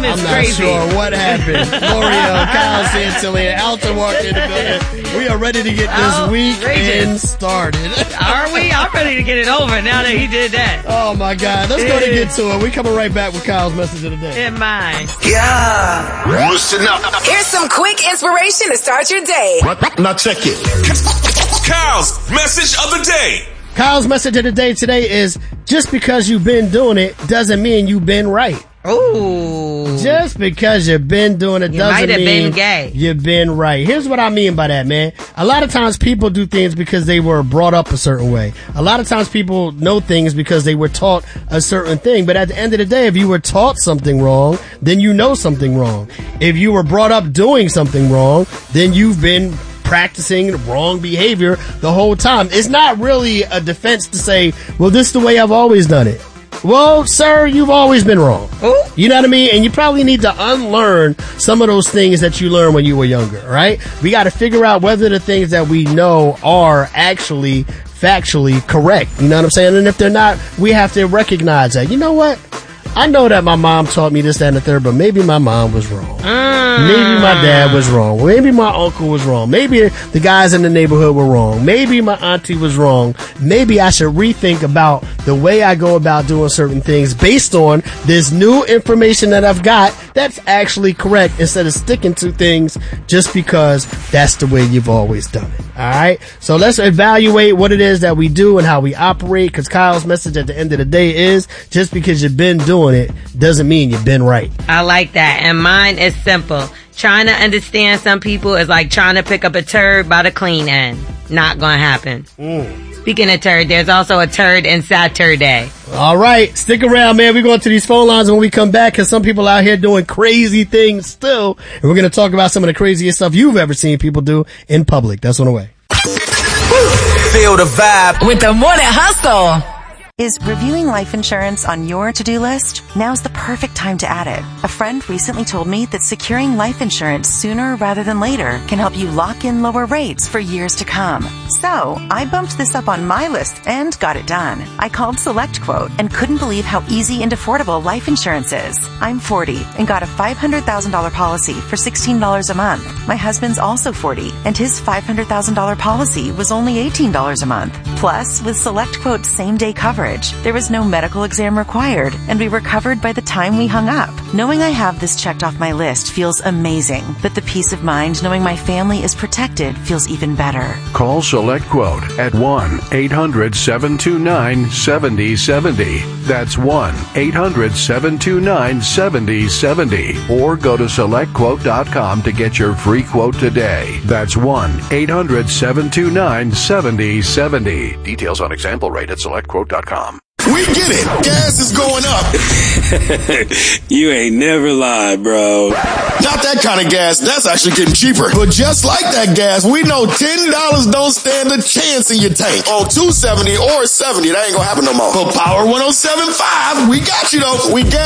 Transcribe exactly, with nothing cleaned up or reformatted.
is I'm not crazy. sure what happened. L'Oreal, Kyle Santillan, Alton walked in the building. We are ready to get this Oh, weekend outrageous. started. Are we? I'm ready to get it over now that he did that. Oh, my God. Let's go to get to it. We coming right back with Kyle's message of the day. In mind. Yeah. Listen up. Here's some quick inspiration to start your day. Now check it. Kyle's message of the day. Kyle's message of the day today is, just because you've been doing it doesn't mean you've been right. Ooh. Just because you've been doing it You doesn't might have mean been gay. you've been right. Here's what I mean by that, man. A lot of times people do things because they were brought up a certain way. A lot of times people know things because they were taught a certain thing. But at the end of the day, if you were taught something wrong, then you know something wrong. If you were brought up doing something wrong, then you've been practicing wrong behavior the whole time. It's not really a defense to say, well, this is the way I've always done it. Well, sir, you've always been wrong. Ooh. You know what I mean? And you probably need to unlearn some of those things that you learned when you were younger, right? We got to figure out whether the things that we know are actually factually correct. You know what I'm saying? And if they're not, we have to recognize that. You know what? I know that my mom taught me this, that, and the third, but maybe my mom was wrong. Mm. Maybe my dad was wrong. Maybe my uncle was wrong. Maybe the guys in the neighborhood were wrong. Maybe my auntie was wrong. Maybe I should rethink about the way I go about doing certain things based on this new information that I've got that's actually correct, instead of sticking to things just because that's the way you've always done it. All right? So let's evaluate what it is that we do and how we operate, because Kyle's message at the end of the day is, just because you've been doing it doesn't mean you've been right. I like that. And mine is simple. Trying to understand some people is like trying to pick up a turd by the clean end. Not gonna happen. Mm. Speaking of turd, there's also a turd in Saturday. All right, stick around, man. We're going to these phone lines when we come back, because some people out here doing crazy things still. And we're going to talk about some of the craziest stuff you've ever seen people do in public. That's on the way. Feel the vibe with the Morning Hustle. Is reviewing life insurance on your to-do list? Now's the perfect time to add it. A friend recently told me that securing life insurance sooner rather than later can help you lock in lower rates for years to come. So, I bumped this up on my list and got it done. I called SelectQuote and couldn't believe how easy and affordable life insurance is. I'm forty and got a five hundred thousand dollars policy for sixteen dollars a month. My husband's also forty and his five hundred thousand dollars policy was only eighteen dollars a month. Plus, with SelectQuote's same-day coverage, there was no medical exam required, and we were covered by the time we hung up. Knowing I have this checked off my list feels amazing, but the peace of mind knowing my family is protected feels even better. Call SelectQuote at one eight hundred seven two nine seven zero seven zero. That's one eight hundred seven two nine seven zero seven zero. Or go to select quote dot com to get your free quote today. That's one eight hundred seven two nine seven zero seven zero. Details on example rate at select quote dot com. We get it. Gas is going up. You ain't never lied, bro. Not that kind of gas. That's actually getting cheaper. But just like that gas, we know ten dollars don't stand a chance in your tank. On two seventy or seventy, that ain't gonna happen no more. For Power one oh seven point five, we got you though. We got